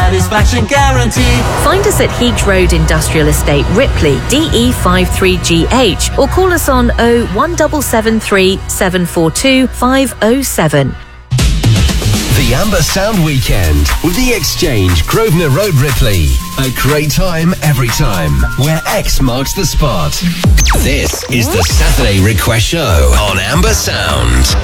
satisfaction guarantee. Find us at Heath Road Industrial Estate, Ripley, DE53GH, or call us on 01773 742 507. The Amber Sound Weekend with The Exchange, Grosvenor Road, Ripley. A great time every time, where X marks the spot. This is the Saturday Request Show on Amber Sound.